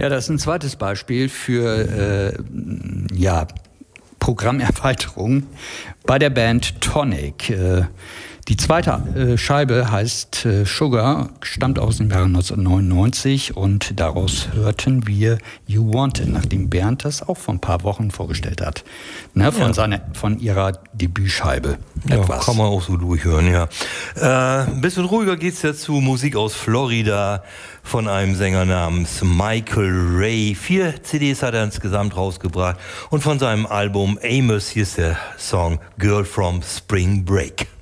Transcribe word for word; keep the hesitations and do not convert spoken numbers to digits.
Ja, das ist ein zweites Beispiel für äh, ja, Programmerweiterung bei der Band Tonic. Äh, Die zweite äh, Scheibe heißt äh, Sugar, stammt aus dem Jahre neunzehnhundertneunundneunzig und daraus hörten wir You Want It, nachdem Bernd das auch vor ein paar Wochen vorgestellt hat. Ne, von, ja. seiner, von ihrer Debütscheibe. Ja, etwas. Kann man auch so durchhören, ja. Äh, ein bisschen ruhiger geht's ja zu Musik aus Florida von einem Sänger namens Michael Ray. Vier C Ds hat er insgesamt rausgebracht und von seinem Album Amos hier ist der Song Girl from Spring Break.